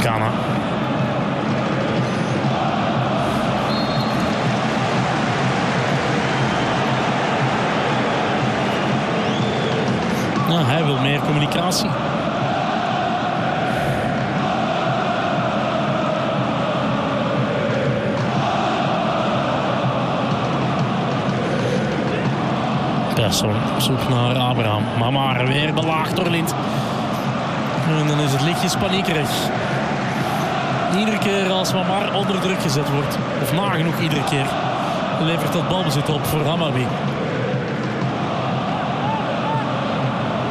Kana. Nou, hij wil meer communicatie. Persson op zoek naar Abraham. Mamar weer belaagd door Lind. En dan is het lichtjes paniekerig. Iedere keer als Mamar onder druk gezet wordt, of nagenoeg iedere keer, levert dat balbezit op voor Hammarby.